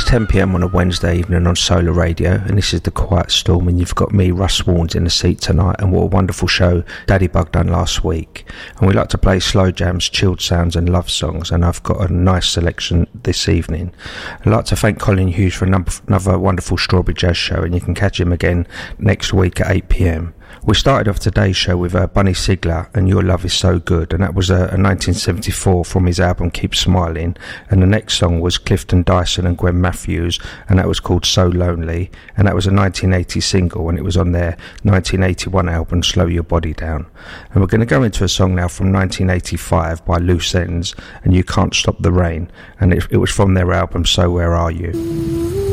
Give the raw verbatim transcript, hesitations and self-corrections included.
ten p m on a Wednesday evening on Solar Radio, and this is The Quiet Storm, and you've got me, Russ Warnes, in the seat tonight, and what a wonderful show Daddy Bug done last week. And we like to play slow jams, chilled sounds and love songs, and I've got a nice selection this evening. I'd like to thank Colin Hughes for another, another wonderful Strawberry Jazz show, and you can catch him again next week at eight p m. We started off today's show with uh, Bunny Sigler and Your Love Is So Good, and that was a, a nineteen seventy-four from his album Keep Smiling, and the next song was Clifton Dyson and Gwen Matthews, and that was called So Lonely, and that was a nineteen eighty single, and it was on their nineteen eighty-one album Slow Your Body Down. And we're going to go into a song now from nineteen eighty-five by Loose Ends, and You Can't Stop the Rain, and it, it was from their album So Where Are You?